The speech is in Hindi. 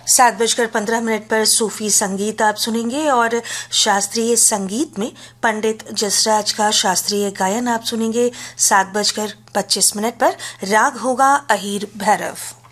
7:15 पर सूफी संगीत आप सुनेंगे और शास्त्रीय संगीत में पंडित जसराज का शास्त्रीय गायन आप सुनेंगे। 7:25 पर राग होगा अहीर भैरव।